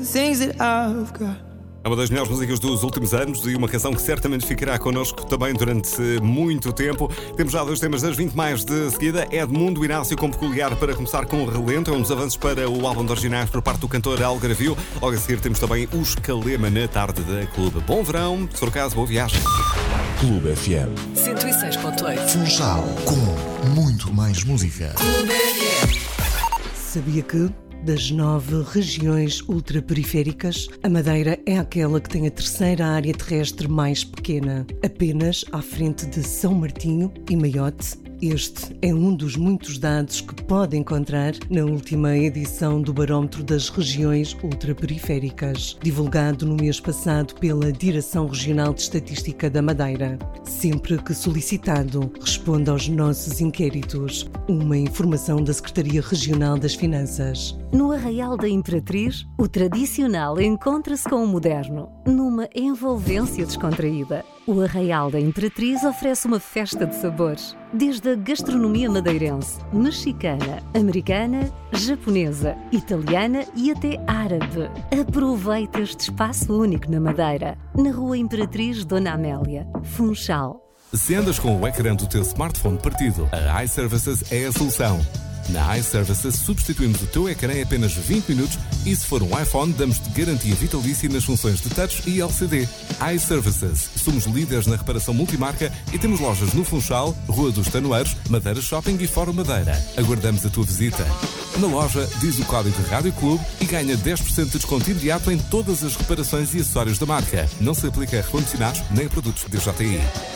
things that I've got. É uma das melhores músicas dos últimos anos e uma canção que certamente ficará connosco também durante muito tempo. Temos já dois temas das 20 mais de seguida. Edmundo Inácio com Peculiar para começar com o Relento. É um dos avanços para o álbum de originais por parte do cantor Algarvio. Logo a seguir temos também os Calema na tarde da Clube. Bom verão, se for o caso, boa viagem. Clube FM 106.8. Funchal com muito mais música. Clube FM. Sabia que, das 9 regiões ultraperiféricas, a Madeira é aquela que tem a terceira área terrestre mais pequena, apenas à frente de São Martinho e Maiote? Este é um dos muitos dados que pode encontrar na última edição do Barómetro das Regiões Ultraperiféricas, divulgado no mês passado pela Direção Regional de Estatística da Madeira. Sempre que solicitado, responde aos nossos inquéritos. Uma informação da Secretaria Regional das Finanças. No Arraial da Imperatriz, o tradicional encontra-se com o moderno, numa envolvência descontraída. O Arraial da Imperatriz oferece uma festa de sabores, desde a gastronomia madeirense, mexicana, americana, japonesa, italiana e até árabe. Aproveite este espaço único na Madeira, na Rua Imperatriz Dona Amélia, Funchal. Se andas com o ecrã do teu smartphone partido, a iServices é a solução. Na iServices substituímos o teu ecrã em apenas 20 minutos e se for um iPhone damos-te garantia vitalícia nas funções de touch e LCD. iServices. Somos líderes na reparação multimarca e temos lojas no Funchal, Rua dos Tanoeiros, Madeira Shopping e Fórum Madeira. Aguardamos a tua visita. Na loja, diz o código Rádio Clube e ganha 10% de desconto imediato em todas as reparações e acessórios da marca. Não se aplica a recondicionados nem a produtos DJI.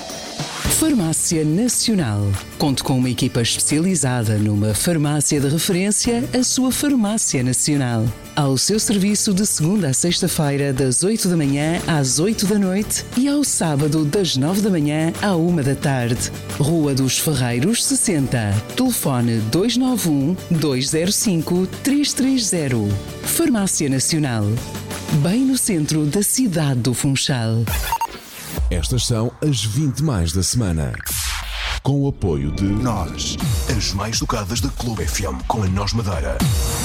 Farmácia Nacional. Conte com uma equipa especializada numa farmácia de referência, a sua Farmácia Nacional. Ao seu serviço de segunda a sexta-feira, das 8 da manhã às 8 da noite e ao sábado, das 9 da manhã à 1 da tarde. Rua dos Ferreiros, 60. Telefone 291-205-330. Farmácia Nacional. Bem no centro da cidade do Funchal. Estas são as 20 mais da semana. Com o apoio de Nós, as mais tocadas da Clube FM com a Nós Madeira.